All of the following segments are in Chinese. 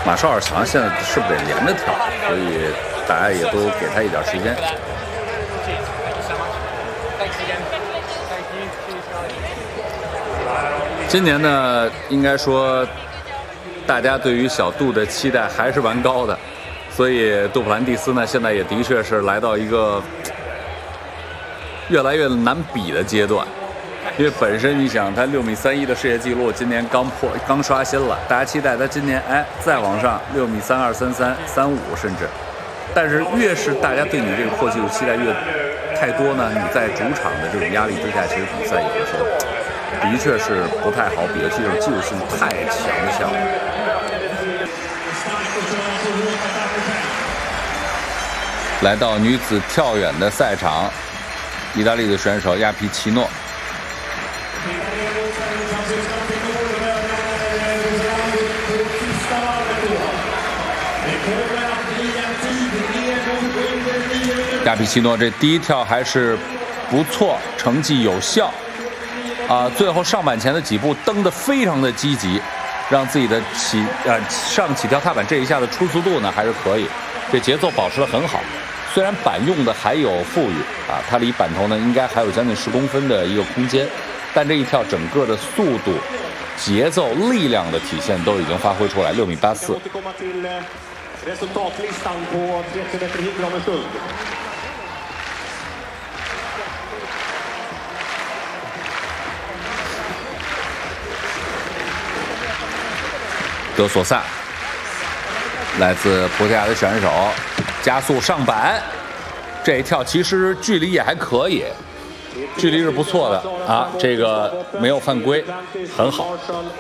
马绍尔好像现在是不是得连着跳，所以大家也都给他一点时间。今年呢，应该说大家对于小杜的期待还是蛮高的，所以杜普兰蒂斯呢，现在也的确是来到一个越来越难比的阶段。因为本身你想他6.31米的世界纪录今年刚刷新了，大家期待他今年再往上6.32米、33、35甚至，但是越是大家对你这个破纪录期待越太多呢，你在主场的这种压力之下，其实比赛有的时候的确是不太好比，尤其是技术性太强的项目。来到女子跳远的赛场，意大利的选手亚皮奇诺。亚皮奇诺这第一跳还是不错，成绩有效最后上板前的几步蹬得非常的积极，让自己的上起跳踏板这一下的出速度呢还是可以，这节奏保持得很好。虽然板用的还有富裕它离板头呢应该还有将近10公分的一个空间，但这一跳整个的速度、节奏、力量的体现都已经发挥出来，6.84米。德索萨，来自葡萄牙的选手，加速上板，这一跳其实距离也还可以，距离是不错的这个没有犯规，很好。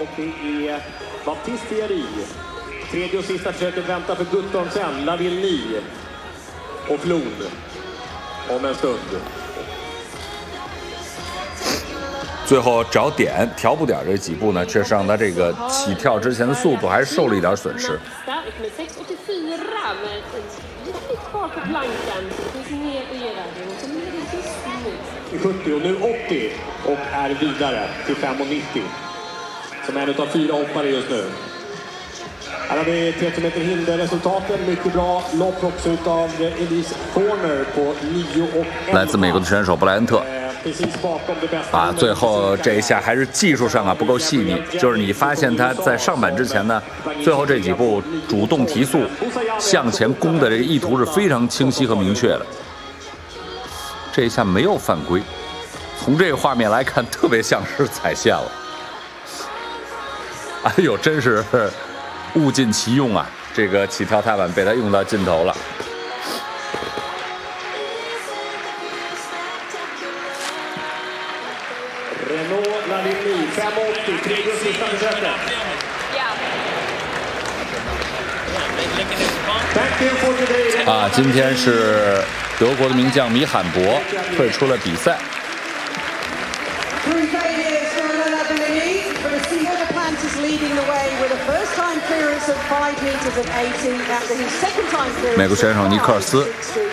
最后找点调补点这几步呢，确实让他这个起跳之前的速度还是受了一点损失。来自美国的选手布莱恩特。最后这一下还是技术上不够细腻，就是你发现他在上板之前呢，最后这几步主动提速向前攻的这个意图是非常清晰和明确的。这一下没有犯规，从这个画面来看，特别像是踩线了。哎呦，真是物尽其用啊！这个起跳踏板被他用到尽头了。今天是德国的名将米罕博退出了比赛。美国选手尼克尔斯，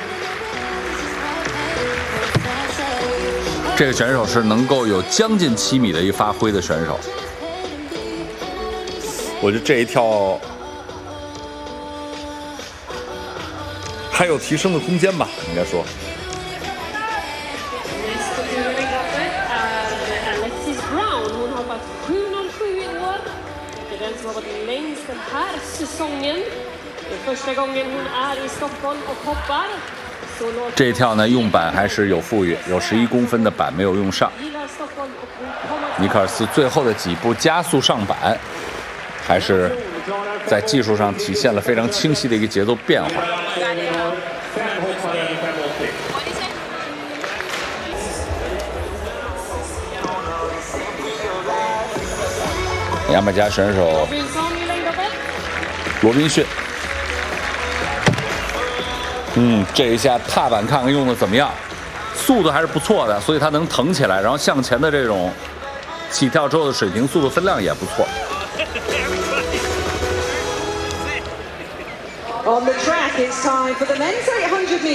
这个选手是能够有将近7米的一发挥的选手。我觉得这一跳还有提升的空间吧，应该说。这一跳呢，用板还是有富裕，有11公分的板没有用上。尼克尔斯最后的几步加速上板，还是在技术上体现了非常清晰的一个节奏变化。牙买加选手罗宾逊，这一下踏板看看用的怎么样，速度还是不错的，所以他能腾起来，然后向前的这种起跳之后的水平速度分量也不错。On the track, it's time for the men's 800 meters.